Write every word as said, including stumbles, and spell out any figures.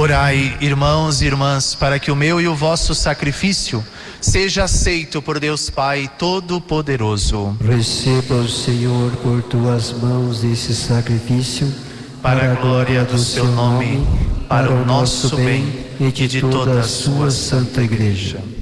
Orai, irmãos e irmãs, para que o meu e o vosso sacrifício seja aceito por Deus Pai Todo-Poderoso. Receba, Senhor, por tuas mãos esse sacrifício, para a glória do seu nome, para o nosso bem e de toda a sua santa Igreja.